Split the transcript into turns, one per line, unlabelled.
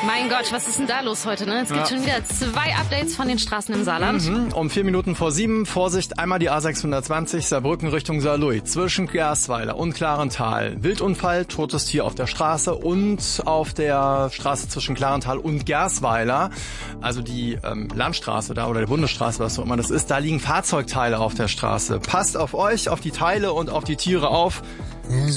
Mein Gott, was ist denn da los heute, ne? Es gibt schon wieder 2 Updates von den Straßen im Saarland.
Um 4 Minuten vor 7, Vorsicht, einmal die A620, Saarbrücken Richtung Saarlouis, zwischen Gersweiler und Klarental. Wildunfall, totes Tier auf der Straße und auf der Straße zwischen Klarental und Gersweiler, also die Landstraße da oder die Bundesstraße, was auch immer das ist, da liegen Fahrzeugteile auf der Straße. Passt auf euch, auf die Teile und auf die Tiere auf.